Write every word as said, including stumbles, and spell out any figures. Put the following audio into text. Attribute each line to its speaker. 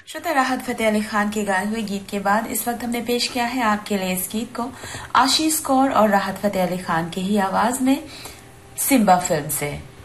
Speaker 1: श्रोता, राहत फतेह अली खान के गाए हुए गीत के बाद इस वक्त हमने पेश किया है आपके लिए इस गीत को आशीष कौर और राहत फतेह अली खान की ही आवाज में सिम्बा फिल्म से।